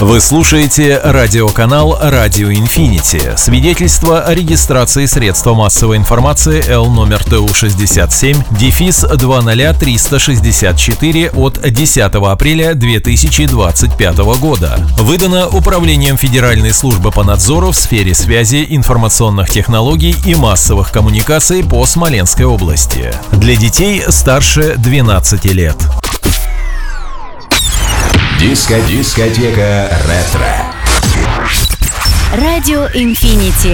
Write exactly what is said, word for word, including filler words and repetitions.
Вы слушаете радиоканал «Радио Инфинити». Свидетельство о регистрации средства массовой информации Л номер Т У шестьдесят семь дефис два ноль триста шестьдесят четыре от десятого апреля две тысячи двадцать пятого года. Выдано Управлением Федеральной службы по надзору в сфере связи, информационных технологий и массовых коммуникаций по Смоленской области. Для детей старше двенадцати лет. Диско-дискотека ретро. Радио Инфинити.